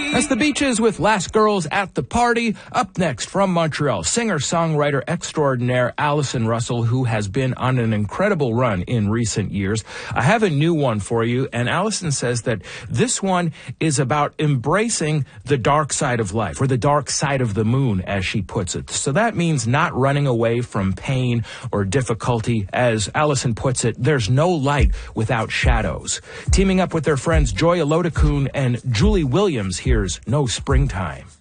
That's the Beaches with Last Girls at the Party. Up next from Montreal, singer-songwriter extraordinaire Allison Russell, who has been on an incredible run in recent years. I have a new one for you, and Allison says that this one is about embracing the dark side of life, or the dark side of the moon, as she puts it. So that means not running away from pain or difficulty. As Allison puts it, there's no light without shadows. Teaming up with their friends Joy Elodokun and Julie Williams, here's No Springtime.